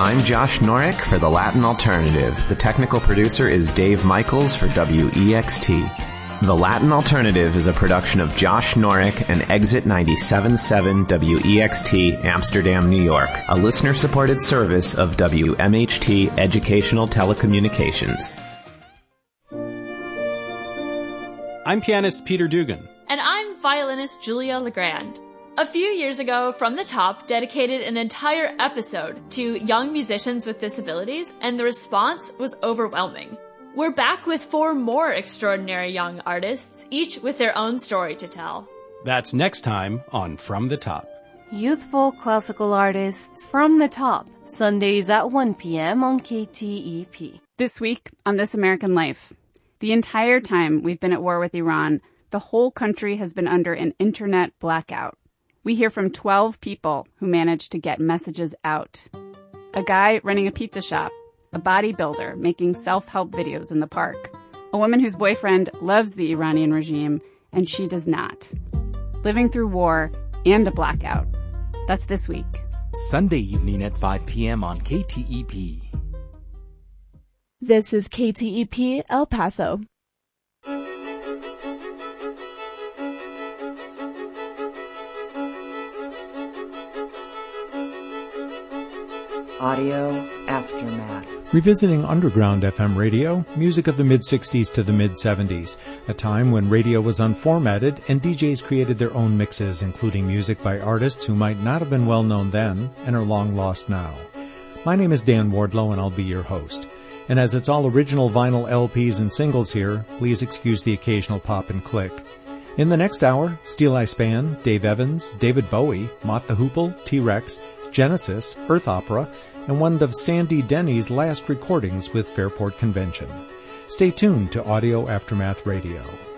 I'm Josh Norick for The Latin Alternative. The technical producer is Dave Michaels for WEXT. The Latin Alternative is a production of Josh Norick and Exit 97.7 WEXT, Amsterdam, New York, a listener-supported service of WMHT Educational Telecommunications. I'm pianist Peter Dugan. And I'm violinist Julia Legrand. A few years ago, From the Top dedicated an entire episode to young musicians with disabilities, and the response was overwhelming. We're back with 4 more extraordinary young artists, each with their own story to tell. That's next time on From the Top. Youthful classical artists From the Top, Sundays at 1 p.m. on KTEP. This week on This American Life. The entire time we've been at war with Iran, the whole country has been under an internet blackout. We hear from 12 people who managed to get messages out. A guy running a pizza shop, a bodybuilder making self-help videos in the park, a woman whose boyfriend loves the Iranian regime and she does not. Living through war and a blackout. That's this week. Sunday evening at 5 p.m. on KTEP. This is KTEP El Paso. Audio Aftermath. Revisiting underground FM radio, music of the mid-60s to the mid-70s, a time when radio was unformatted and DJs created their own mixes, including music by artists who might not have been well known then and are long lost now. My name is Dan Wardlow and I'll be your host. And as it's all original vinyl LPs and singles here, please excuse the occasional pop and click. In the next hour, Steel Eye Span, Dave Evans, David Bowie, Mott the Hoople, T-Rex, Genesis, Earth Opera, and one of Sandy Denny's last recordings with Fairport Convention. Stay tuned to Audio Aftermath Radio.